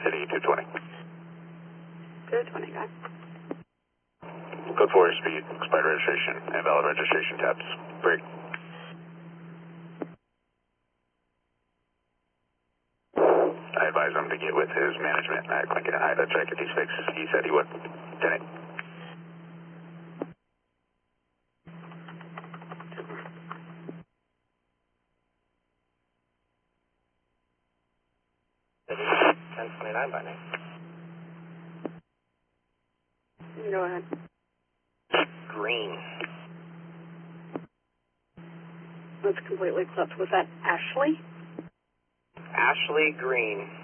City 220. 220, guys. Code 4, speed, expired registration, invalid registration tabs. Break. I advise him to get with his management at Lincoln and Hyde to check if he's fixed. He said he would. 10-8. City 1029 by name. Go ahead. Green. That's completely clipped. Was that Ashley? Ashley Green.